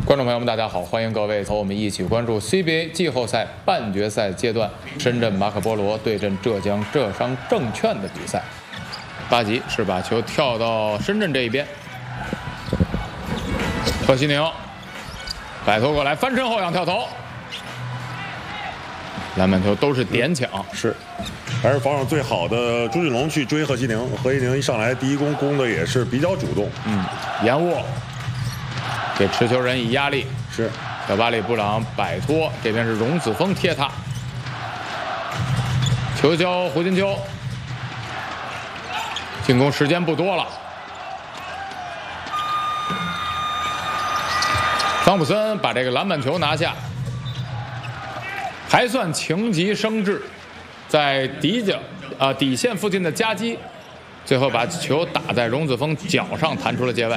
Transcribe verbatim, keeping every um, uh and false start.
观众朋友们，大家好，欢迎各位和我们一起关注 C B A 季后赛半决赛阶段深圳马可波罗对阵浙江浙商证券的比赛。巴吉是把球跳到深圳这一边，贺西宁摆脱过来，翻身后仰跳投，篮板球都是点抢， 是，还是防守最好的朱俊龙去追贺西宁，贺西宁一上来第一攻攻的也是比较主动， 嗯，延误。给持球人以压力， 是小巴里布朗摆脱，这边是荣子峰贴他，球交胡金秋，进攻时间不多了，桑普森把这个篮板球拿下，还算情急生智，在底角啊、呃、底线附近的夹击，最后把球打在荣子峰脚上，弹出了界外。